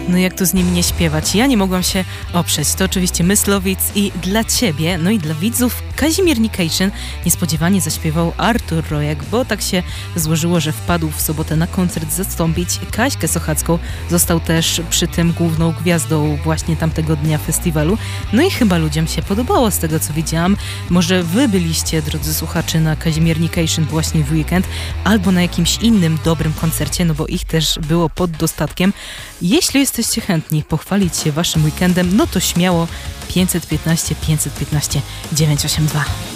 No jak tu z nim nie śpiewać? Ja nie mogłam się oprzeć. To oczywiście Myslowic i dla ciebie, no i dla widzów Kazimierz Nication niespodziewanie zaśpiewał Artur Rojak, bo tak się złożyło, że wpadł w sobotę na koncert zastąpić Kaśkę Sochacką. Został też przy tym główną gwiazdą właśnie tamtego dnia festiwalu. No i chyba ludziom się podobało z tego, co widziałam. Może wy byliście, drodzy słuchacze, na Kazimierz Nication właśnie w weekend albo na jakimś innym dobrym koncercie, no bo ich też było pod dostatkiem. Jeśli jesteście chętni pochwalić się waszym weekendem, no to śmiało 515 982.